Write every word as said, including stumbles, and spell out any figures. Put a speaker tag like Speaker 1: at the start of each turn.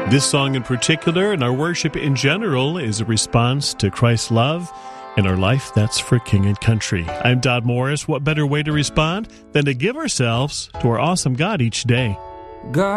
Speaker 1: This song in particular, and our worship in general, is a response to Christ's love and our life that's for King and Country. I'm Dodd Morris. What better way to respond than to give ourselves to our awesome God each day?
Speaker 2: God